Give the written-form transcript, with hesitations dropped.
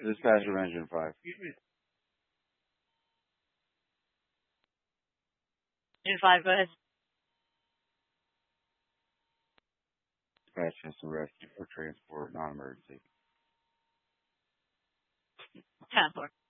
Dispatcher Engine 5. Engine 5, go ahead. Dispatch Instant Rescue for transport, non-emergency. 10-4.